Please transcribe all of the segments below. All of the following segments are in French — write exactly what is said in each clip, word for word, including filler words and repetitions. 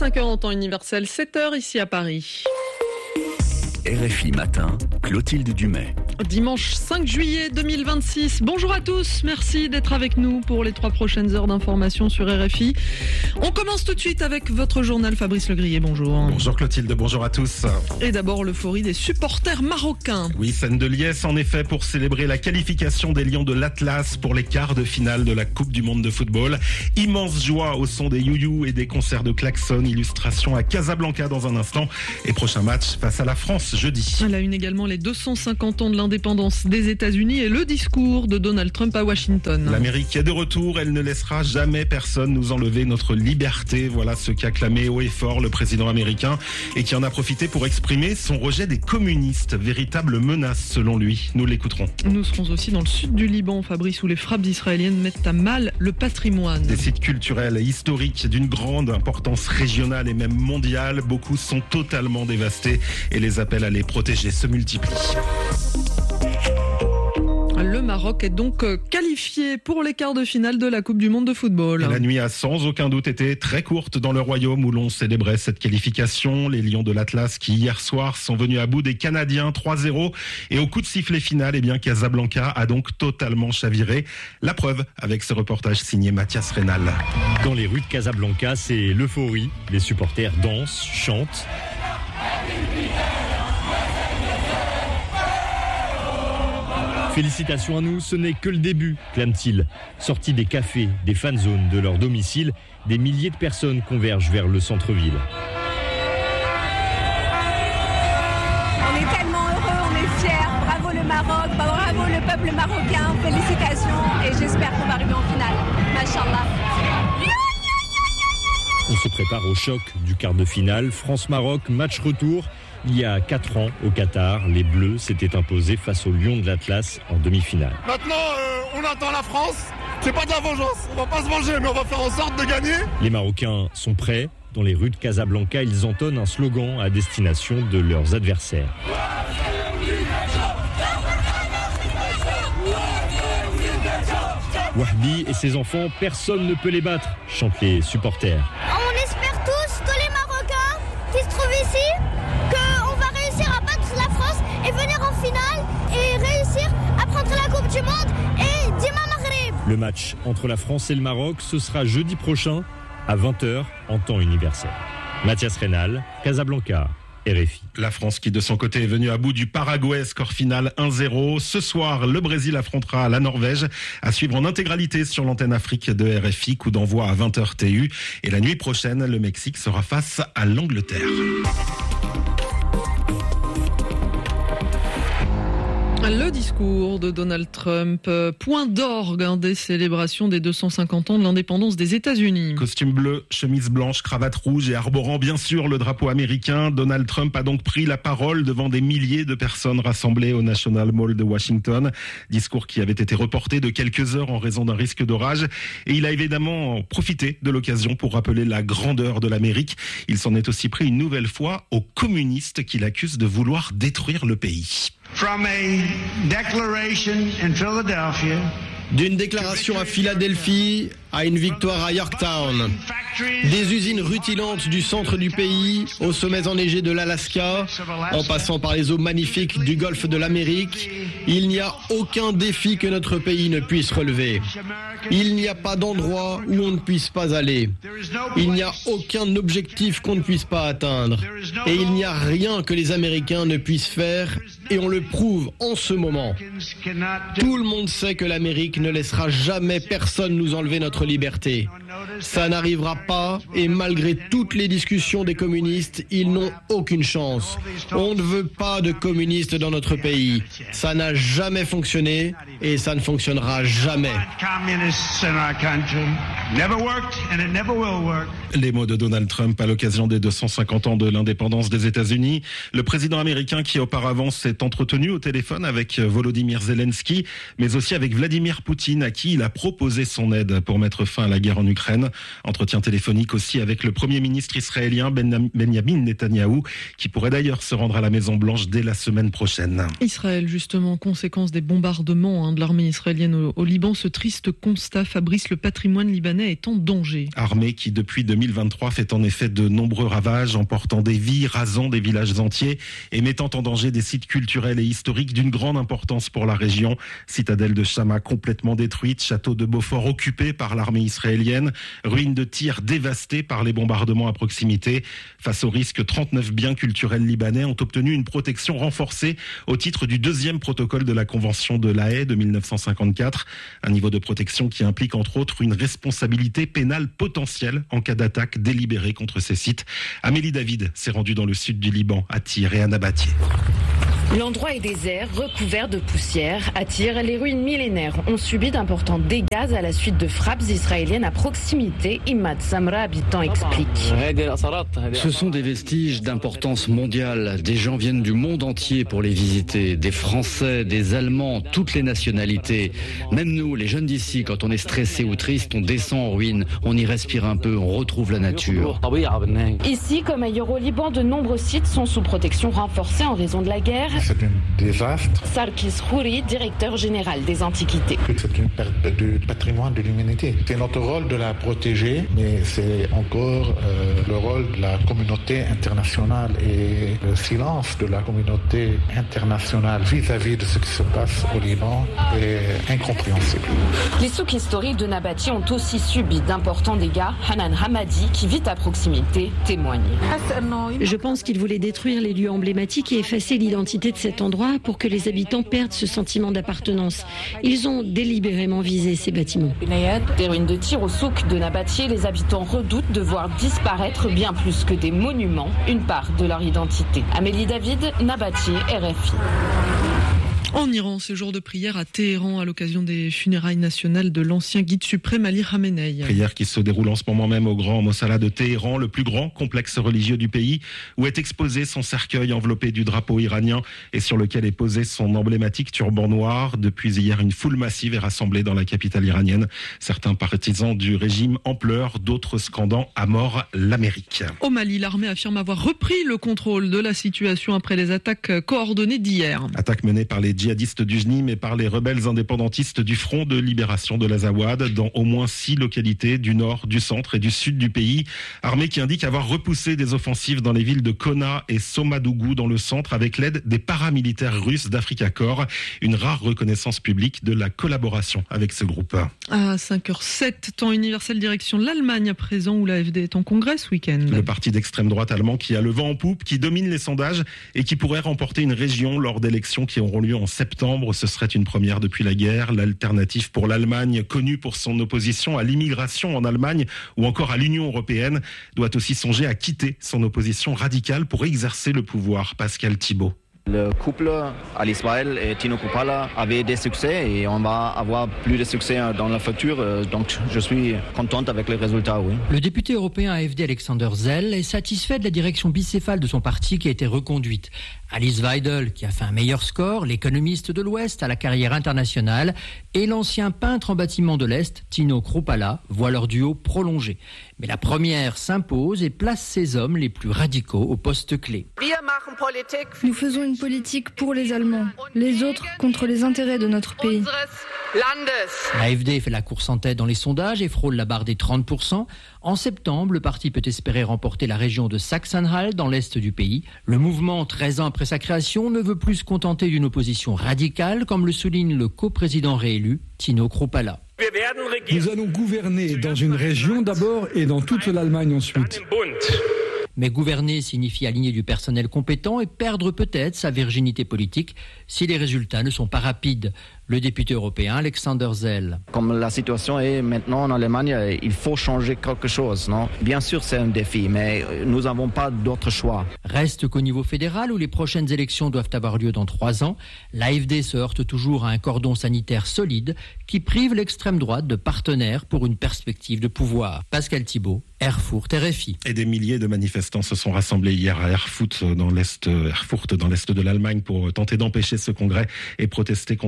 cinq heures en temps universel, sept heures ici à Paris. R F I Matin, Clotilde Dumais. Dimanche cinq juillet deux mille vingt-six. Bonjour à tous, merci d'être avec nous pour les trois prochaines heures d'information sur R F I. On commence tout de suite avec votre journal Fabrice Legrier, bonjour. Bonjour Clotilde, bonjour à tous. Et d'abord l'euphorie des supporters marocains. Oui, scène de liesse en effet pour célébrer la qualification des Lions de l'Atlas pour les quarts de finale de la Coupe du Monde de football. Immense joie au son des you-you et des concerts de klaxon. Illustration à Casablanca dans un instant. Et prochain match face à la France jeudi. À la une également les deux cent cinquante ans de l'indépendance des États-Unis et le discours de Donald Trump à Washington. L'Amérique est de retour, elle ne laissera jamais personne nous enlever notre liberté. Voilà ce qu'a clamé haut et fort le président américain et qui en a profité pour exprimer son rejet des communistes. Véritable menace selon lui. Nous l'écouterons. Nous serons aussi dans le sud du Liban, Fabrice, où les frappes israéliennes mettent à mal le patrimoine. Des sites culturels et historiques d'une grande importance régionale et même mondiale. Beaucoup sont totalement dévastés et les appels à les protéger se multiplient. Le Maroc est donc qualifié pour les quarts de finale de la Coupe du Monde de football. Et la nuit a sans aucun doute été très courte dans le royaume où l'on célébrait cette qualification. Les Lions de l'Atlas qui hier soir sont venus à bout des Canadiens trois zéro. Et au coup de sifflet final, eh bien Casablanca a donc totalement chaviré. La preuve avec ce reportage signé Mathias Rénal. Dans les rues de Casablanca, c'est l'euphorie. Les supporters dansent, chantent. Félicitations à nous, ce n'est que le début, clament-ils. Sortis des cafés, des fan zones de leur domicile, des milliers de personnes convergent vers le centre-ville. On est tellement heureux, on est fiers. Bravo le Maroc, bravo le peuple marocain. Félicitations et j'espère qu'on va arriver en finale. Machallah. On se prépare au choc du quart de finale. France-Maroc, match retour. Il y a quatre ans, au Qatar, les Bleus s'étaient imposés face aux Lions de l'Atlas en demi-finale. Maintenant, euh, on attend la France. C'est pas de la vengeance. On va pas se venger, mais on va faire en sorte de gagner. Les Marocains sont prêts. Dans les rues de Casablanca, ils entonnent un slogan à destination de leurs adversaires. Wahbi et ses enfants, personne ne peut les battre, chantent les supporters. On espère tous, tous les Marocains qui se trouvent ici, qu'on va réussir à battre la France et venir en finale et réussir à prendre la Coupe du Monde et Dima Maghreb. Le match entre la France et le Maroc, ce sera jeudi prochain à vingt heures en temps universel. Mathias Rénal, Casablanca. R F I. La France qui de son côté est venue à bout du Paraguay, score final un zéro. Ce soir, le Brésil affrontera la Norvège, à suivre en intégralité sur l'antenne Afrique de R F I, coup d'envoi à vingt heures T U. Et la nuit prochaine, le Mexique sera face à l'Angleterre. Le discours de Donald Trump, point d'orgue hein, des célébrations des deux cent cinquante ans de l'indépendance des États-Unis. Costume bleu, chemise blanche, cravate rouge et arborant bien sûr le drapeau américain, Donald Trump a donc pris la parole devant des milliers de personnes rassemblées au National Mall de Washington. Discours qui avait été reporté de quelques heures en raison d'un risque d'orage. Et il a évidemment profité de l'occasion pour rappeler la grandeur de l'Amérique. Il s'en est aussi pris une nouvelle fois aux communistes qu'il accuse de vouloir détruire le pays. From a declaration in Philadelphia, d'une déclaration à Philadelphie à une victoire à Yorktown. Des usines rutilantes du centre du pays, aux sommets enneigés de l'Alaska, en passant par les eaux magnifiques du golfe de l'Amérique, il n'y a aucun défi que notre pays ne puisse relever. Il n'y a pas d'endroit où on ne puisse pas aller. Il n'y a aucun objectif qu'on ne puisse pas atteindre. Et il n'y a rien que les Américains ne puissent faire, et on le prouve en ce moment. Tout le monde sait que l'Amérique ne laissera jamais personne nous enlever notre liberté. Ça n'arrivera pas et malgré toutes les discussions des communistes, ils n'ont aucune chance. On ne veut pas de communistes dans notre pays. Ça n'a jamais fonctionné et ça ne fonctionnera jamais. Les mots de Donald Trump à l'occasion des deux cent cinquante ans de l'indépendance des États-Unis. Le président américain qui auparavant s'est entretenu au téléphone avec Volodymyr Zelensky, mais aussi avec Vladimir Poutine, à qui il a proposé son aide pour mettre fin à la guerre en Ukraine. Ukraine. Entretien téléphonique aussi avec le Premier ministre israélien Benjamin Netanyahou, qui pourrait d'ailleurs se rendre à la Maison-Blanche dès la semaine prochaine. Israël, justement, conséquence des bombardements hein, de l'armée israélienne au, au Liban, ce triste constat, Fabrice, le patrimoine libanais est en danger. Armée qui, depuis deux mille vingt-trois, fait en effet de nombreux ravages, emportant des vies, rasant des villages entiers et mettant en danger des sites culturels et historiques d'une grande importance pour la région. Citadelle de Chama complètement détruite, château de Beaufort occupé par l'armée israélienne, ruines de tirs dévastées par les bombardements à proximité. Face au risque, trente-neuf biens culturels libanais ont obtenu une protection renforcée au titre du deuxième protocole de la Convention de La Haye de mille neuf cent cinquante-quatre. Un niveau de protection qui implique entre autres une responsabilité pénale potentielle en cas d'attaque délibérée contre ces sites. Amélie David s'est rendue dans le sud du Liban, à Tyr et à Nabatieh. L'endroit est désert, recouvert de poussière. À Tyr, les ruines millénaires ont subi d'importants dégâts à la suite de frappes israéliennes à proximité. Imad Samra, habitant, explique. Ce sont des vestiges d'importance mondiale. Des gens viennent du monde entier pour les visiter. Des Français, des Allemands, toutes les nationalités. Même nous, les jeunes d'ici, quand on est stressé ou triste, on descend en ruine, on y respire un peu, on retrouve la nature. Ici, comme ailleurs au Liban, de nombreux sites sont sous protection renforcée en raison de la guerre. C'est un désastre. Sarkis Khouri, directeur général des Antiquités. C'est une perte du patrimoine de l'humanité. C'est notre rôle de la protéger, mais c'est encore euh, le rôle de la communauté internationale et le silence de la communauté internationale vis-à-vis de ce qui se passe au Liban est incompréhensible. Les souks historiques de Nabatieh ont aussi subi d'importants dégâts. Hanan Hamadi, qui vit à proximité, témoigne. Je pense qu'ils voulaient détruire les lieux emblématiques et effacer l'identité de cet endroit pour que les habitants perdent ce sentiment d'appartenance. Ils ont délibérément visé ces bâtiments. Des ruines de tir au souk de Nabatieh, les habitants redoutent de voir disparaître bien plus que des monuments, une part de leur identité. Amélie David, Nabatieh, R F I. En Iran, ce jour de prière à Téhéran à l'occasion des funérailles nationales de l'ancien guide suprême Ali Khamenei. Prière qui se déroule en ce moment même au Grand Mosala de Téhéran, le plus grand complexe religieux du pays, où est exposé son cercueil enveloppé du drapeau iranien et sur lequel est posé son emblématique turban noir. Depuis hier, une foule massive est rassemblée dans la capitale iranienne. Certains partisans du régime en pleurs, d'autres scandant à mort l'Amérique. Au Mali, l'armée affirme avoir repris le contrôle de la situation après les attaques coordonnées d'hier. Attaques menées par les djihadistes du J N I M et par les rebelles indépendantistes du Front de libération de l'Azawad dans au moins six localités du nord, du centre et du sud du pays. Armée qui indique avoir repoussé des offensives dans les villes de Kona et Somadougou dans le centre avec l'aide des paramilitaires russes d'Africa Corps. Une rare reconnaissance publique de la collaboration avec ce groupe. À cinq heures sept, temps universel direction l'Allemagne à présent où l'A F D est en congrès ce week-end. Le parti d'extrême droite allemand qui a le vent en poupe, qui domine les sondages et qui pourrait remporter une région lors d'élections qui auront lieu en septembre. Ce serait une première depuis la guerre. L'alternative pour l'Allemagne, connue pour son opposition à l'immigration en Allemagne ou encore à l'Union européenne, doit aussi songer à quitter son opposition radicale pour exercer le pouvoir. Pascal Thibault. Le couple Alice Weidel et Tino Kruppalla avait des succès et on va avoir plus de succès dans le futur. Donc je suis contente avec les résultats, oui. Le député européen A F D Alexander Zell est satisfait de la direction bicéphale de son parti qui a été reconduite. Alice Weidel, qui a fait un meilleur score, l'économiste de l'Ouest à la carrière internationale, et l'ancien peintre en bâtiment de l'Est, Tino Kruppalla, voient leur duo prolongé. Mais la première s'impose et place ses hommes les plus radicaux au poste clé. Nous faisons une politique pour les Allemands, les autres contre les intérêts de notre pays. L'A F D fait la course en tête dans les sondages et frôle la barre des trente pour cent. En septembre, le parti peut espérer remporter la région de Sachsen-Anhalt dans l'est du pays. Le mouvement, treize ans après sa création, ne veut plus se contenter d'une opposition radicale, comme le souligne le coprésident réélu, Tino Kruppalla. Nous allons gouverner dans une région d'abord et dans toute l'Allemagne ensuite. Mais gouverner signifie aligner du personnel compétent et perdre peut-être sa virginité politique si les résultats ne sont pas rapides. Le député européen Alexander Zell. Comme la situation est maintenant en Allemagne, il faut changer quelque chose, non ? Bien sûr, c'est un défi, mais nous n'avons pas d'autre choix. Reste qu'au niveau fédéral, où les prochaines élections doivent avoir lieu dans trois ans, l'A F D se heurte toujours à un cordon sanitaire solide qui prive l'extrême droite de partenaires pour une perspective de pouvoir. Pascal Thibault, Erfurt, R F I. Et des milliers de manifestants se sont rassemblés hier à Erfurt, dans l'est, Erfurt, dans l'est de l'Allemagne, pour tenter d'empêcher ce congrès et protester contre la montée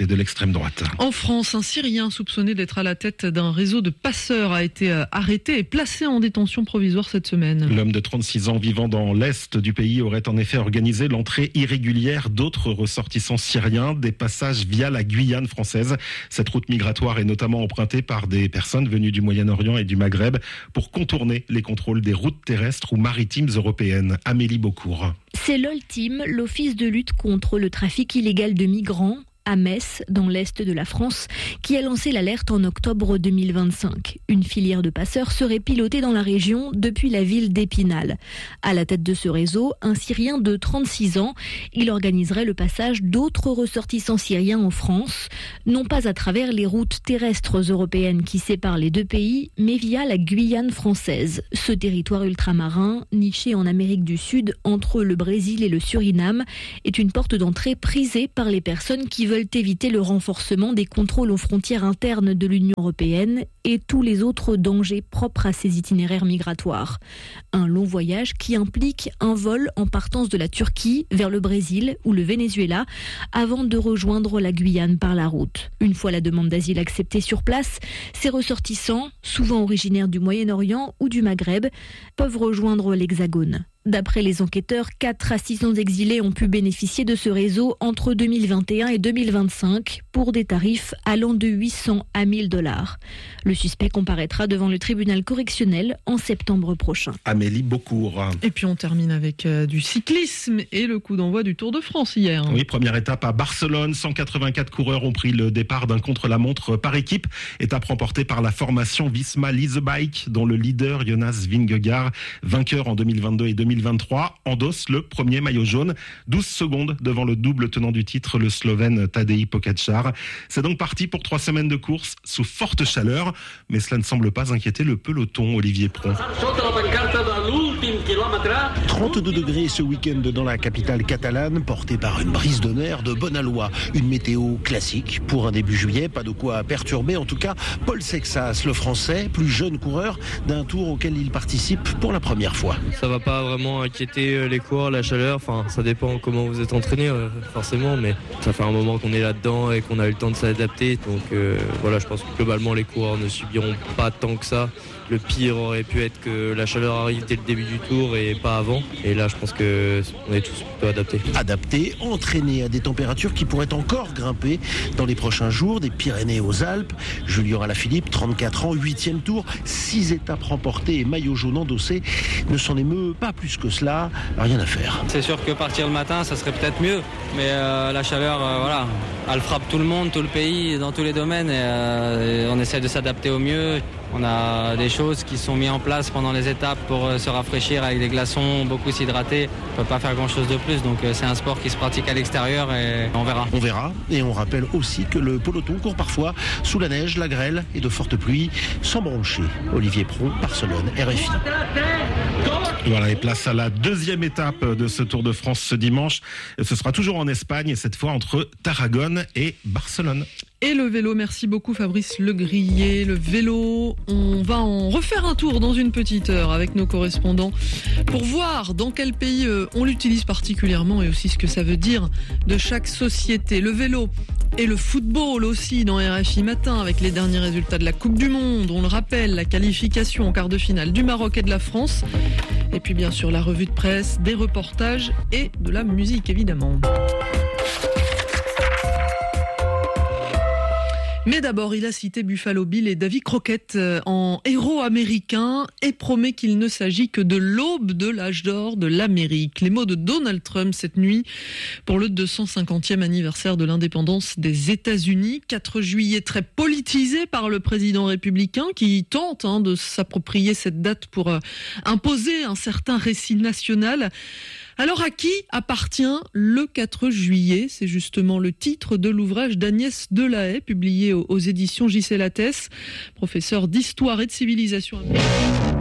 côté de l'extrême droite. En France, un Syrien soupçonné d'être à la tête d'un réseau de passeurs a été arrêté et placé en détention provisoire cette semaine. L'homme de trente-six ans vivant dans l'est du pays aurait en effet organisé l'entrée irrégulière d'autres ressortissants syriens, des passages via la Guyane française. Cette route migratoire est notamment empruntée par des personnes venues du Moyen-Orient et du Maghreb pour contourner les contrôles des routes terrestres ou maritimes européennes. Amélie Beaucourt. C'est l'Oltim, l'Office de lutte contre le trafic illégal de migrants, à Metz, dans l'est de la France, qui a lancé l'alerte en octobre deux mille vingt-cinq. Une filière de passeurs serait pilotée dans la région depuis la ville d'Épinal. À la tête de ce réseau, un Syrien de trente-six ans. Il organiserait le passage d'autres ressortissants syriens en France, non pas à travers les routes terrestres européennes qui séparent les deux pays, mais via la Guyane française. Ce territoire ultramarin, niché en Amérique du Sud entre le Brésil et le Suriname, est une porte d'entrée prisée par les personnes qui veulent éviter le renforcement des contrôles aux frontières internes de l'Union européenne et tous les autres dangers propres à ces itinéraires migratoires. Un long voyage qui implique un vol en partance de la Turquie vers le Brésil ou le Venezuela avant de rejoindre la Guyane par la route. Une fois la demande d'asile acceptée sur place, ces ressortissants, souvent originaires du Moyen-Orient ou du Maghreb, peuvent rejoindre l'Hexagone. D'après les enquêteurs, quatre à six ans exilés ont pu bénéficier de ce réseau entre deux mille vingt et un et deux mille vingt-cinq pour des tarifs allant de huit cents à mille dollars. Le suspect comparaîtra devant le tribunal correctionnel en septembre prochain. Amélie Beaucourt. Et puis on termine avec euh, du cyclisme et le coup d'envoi du Tour de France hier. Oui, première étape à Barcelone. cent quatre-vingt-quatre coureurs ont pris le départ d'un contre-la-montre par équipe. Étape remportée par la formation Visma Leasebike, dont le leader Jonas Vingegaard, vainqueur en deux mille vingt-deux et deux mille vingt-trois, endosse le premier maillot jaune. douze secondes devant le double tenant du titre, le Slovène Tadej Pogačar. C'est donc parti pour trois semaines de course sous forte chaleur, mais cela ne semble pas inquiéter le peloton, Olivier Pron. trente-deux degrés ce week-end dans la capitale catalane, porté par une brise de mer de bonne aloi. Une météo classique pour un début juillet, pas de quoi perturber. En tout cas, Paul Sexas, le Français, plus jeune coureur d'un tour auquel il participe pour la première fois. Ça va pas vraiment inquiéter les coureurs, la chaleur, enfin ça dépend comment vous êtes entraîné euh, forcément, mais ça fait un moment qu'on est là-dedans et qu'on a eu le temps de s'adapter, donc euh, voilà, je pense que globalement les coureurs ne subiront pas tant que ça. Le pire aurait pu être que la chaleur arrive dès le début du tour et pas avant. Et là, je pense qu'on est tous plutôt adaptés. Adaptés, entraînés à des températures qui pourraient encore grimper dans les prochains jours, des Pyrénées aux Alpes. Julien Alaphilippe, trente-quatre ans, huitième tour, six étapes remportées et maillot jaune endossé, ne s'en émeut pas plus que cela, rien à faire. C'est sûr que partir le matin, ça serait peut-être mieux, mais euh, la chaleur, euh, voilà, elle frappe tout le monde, tout le pays, dans tous les domaines, et, euh, et on essaie de s'adapter au mieux. On a des choses qui sont mises en place pendant les étapes pour se rafraîchir avec des glaçons, beaucoup s'hydrater. On ne peut pas faire grand-chose de plus, donc c'est un sport qui se pratique à l'extérieur et on verra. On verra, et on rappelle aussi que le peloton court parfois sous la neige, la grêle et de fortes pluies, sans broncher. Olivier Pron, Barcelone, R F I. Voilà, et place à la deuxième étape de ce Tour de France ce dimanche. Ce sera toujours en Espagne, et cette fois entre Tarragone et Barcelone. Et le vélo, merci beaucoup Fabrice Legrier. Le vélo, on va en refaire un tour dans une petite heure avec nos correspondants pour voir dans quel pays on l'utilise particulièrement et aussi ce que ça veut dire de chaque société. Le vélo et le football aussi dans R F I Matin avec les derniers résultats de la Coupe du Monde. On le rappelle, la qualification en quart de finale du Maroc et de la France. Et puis bien sûr la revue de presse, des reportages et de la musique évidemment. Mais d'abord, il a cité Buffalo Bill et Davy Crockett en héros américains et promet qu'il ne s'agit que de l'aube de l'âge d'or de l'Amérique. Les mots de Donald Trump cette nuit pour le deux cent cinquantième anniversaire de l'indépendance des États-Unis. quatre juillet très politisé par le président républicain qui tente hein, de s'approprier cette date pour euh, imposer un certain récit national. Alors à qui appartient le quatre juillet ? C'est justement le titre de l'ouvrage d'Agnès Delahaye, publié aux éditions J C Lattès, professeur d'histoire et de civilisation américaine.